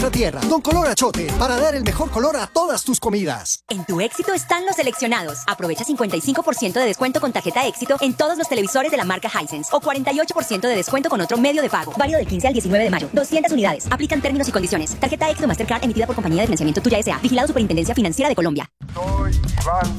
nuestra tierra con color achote para dar el mejor color a todas tus comidas. En tu éxito están los seleccionados. Aprovecha 55% de descuento con tarjeta éxito en todos los televisores de la marca Hisense o 48% de descuento con otro medio de pago. Válido del 15 al 19 de mayo. 200 unidades. Aplican términos y condiciones. Tarjeta éxito Mastercard emitida por Compañía de Financiamiento Tuya S.A. Vigilado Superintendencia Financiera de Colombia. Soy Iván